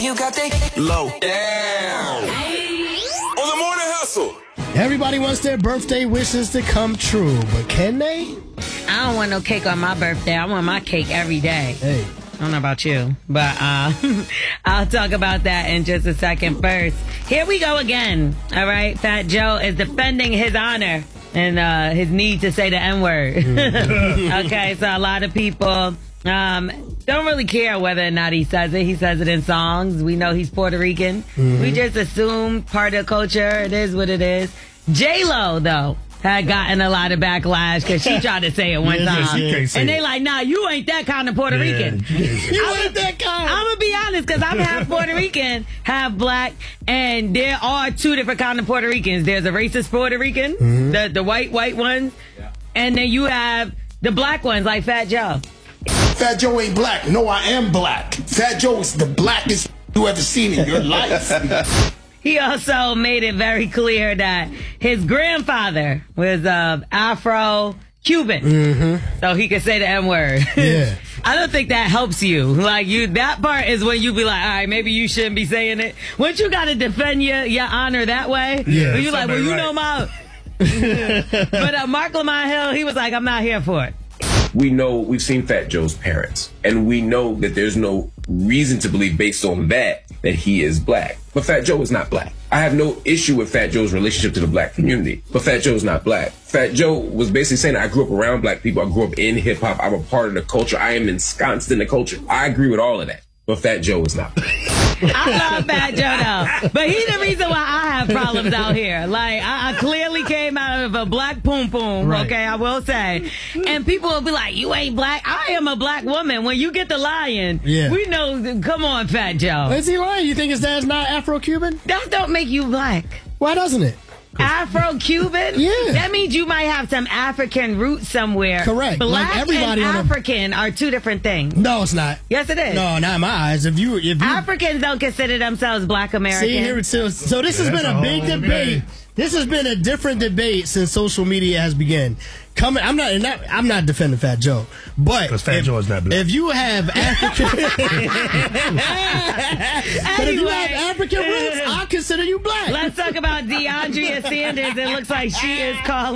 you got the low down. On the morning hustle. Everybody wants their birthday wishes to come true, but can they? I don't want no cake on my birthday. I want my cake every day. Hey. I don't know about you, but I'll talk about that in just a second. First, here we go again. All right, Fat Joe is defending his honor and his need to say the N-word. Okay, so a lot of people don't really care whether or not he says it. He says it in songs. We know he's Puerto Rican. We just assume part of the culture. It is what it is. J-Lo, though, had gotten a lot of backlash because she tried to say it one time. And they like, nah, you ain't that kind of Puerto Rican. You ain't that kind. I'm going to be honest because I'm half Puerto Rican, half black, and there are two different kind of Puerto Ricans. There's a racist Puerto Rican, the white ones, and then you have the black ones like Fat Joe. Fat Joe ain't black. No, I am black. Fat Joe is the blackest you ever seen in your life. He also made it very clear that his grandfather was Afro-Cuban, so he could say the N-word. Yeah. I don't think that helps you. Like that part is when you be like, all right, maybe you shouldn't be saying it. Once you got to defend your honor that way, yeah, you like, well, you know my. But Mark Lamont Hill, he was like, I'm not here for it. We know, we've seen Fat Joe's parents, and we know that there's no reason to believe based on that he is black. But Fat Joe is not black. I have no issue with Fat Joe's relationship to the black community, but Fat Joe is not black. Fat Joe was basically saying, I grew up around black people. I grew up in hip hop. I'm a part of the culture. I am ensconced in the culture. I agree with all of that, but Fat Joe is not black. I love Fat Joe though, but he's the reason why I have problems out here. Like I clearly came out of a black poom poom, right. Okay, I will say, and people will be like, "You ain't black." I am a black woman. When you get the lying, we know. Come on, Fat Joe. Is he lying? You think his dad's not Afro-Cuban? That don't make you black. Why doesn't it? Afro-Cuban? Yeah. That means you might have some African roots somewhere. Correct. Black like everybody and African are two different things. No, it's not. Yes, it is. No, not in my eyes. If you Africans don't consider themselves black Americans. See, here so this has been a big debate. This has been a different debate since social media has begun. I'm not defending Fat Joe, but because Fat Joe is not black. If you have African, but if you have African roots, I consider you black. Let's talk about DeAndrea Sanders. It looks like she is calling.